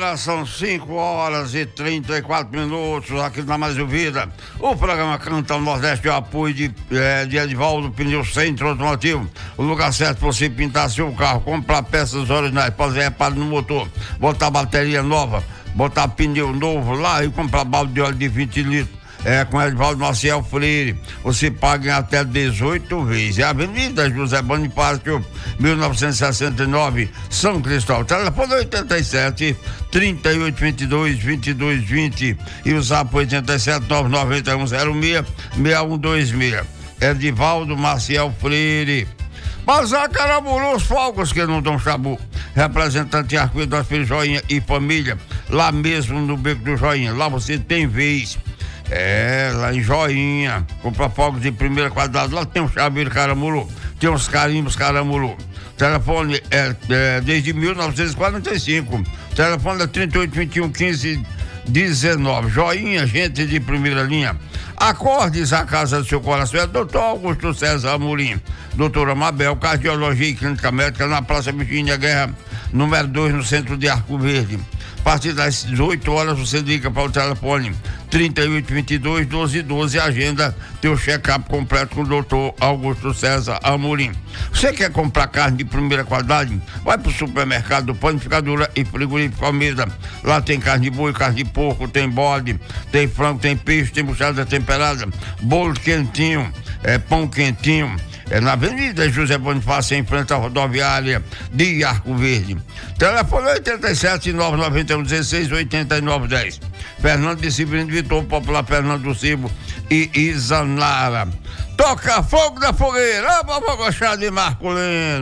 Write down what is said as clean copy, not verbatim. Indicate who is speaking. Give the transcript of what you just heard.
Speaker 1: Agora são 5h34 aqui na Mais Ouvida. O programa Canta o Nordeste, o apoio de Edivaldo Pneu Centro Automotivo. O lugar certo para você pintar seu carro, comprar peças originais, fazer reparo no motor, botar bateria nova, botar pneu novo lá e comprar balde de óleo de 20 litros. Com Edivaldo Maciel Freire, você paga em até 18 vezes. É a Avenida José Bonifácio, 1969, São Cristóvão. Telefone 87 3822 2220 e o zap 87 991 06 6126. Edivaldo Maciel Freire. Bazar Caramuru, os fogos que não dão chabu. Representante Arco das Filhas Joinha e Família, lá mesmo no Beco do Joinha. Lá você tem vez. Lá em Joinha, compra fogos de primeira qualidade. Lá tem um chaveiro Caramuru, tem uns carimbos Caramuru. Telefone desde 1945. Telefone é 3821 1519. Joinha, gente de primeira linha. Acordes a casa do seu coração. É Dr. Augusto César Amorim, doutora Mabel, Cardiologia e Clínica Médica, na Praça Virgínia Guerra, número 2, no centro de Arco Verde. A partir das 18 horas você liga para o telefone 3822 1212 e agenda teu check-up completo com o doutor Augusto César Amorim. Você quer comprar carne de primeira qualidade? Vai pro supermercado do Panificadora e Frigorífico Almeida. Lá tem carne de boi, carne de porco, tem bode, tem frango, tem peixe, tem buchada temperada, bolo quentinho, pão quentinho. Na Avenida José Bonifácio, em frente à rodoviária de Arco Verde. Telefone 87 991 16 89 10. Fernando de Severino Vitor, Popular Fernando do Cibo e Isanara. Toca fogo da fogueira, vamos gostar de Marco Leno.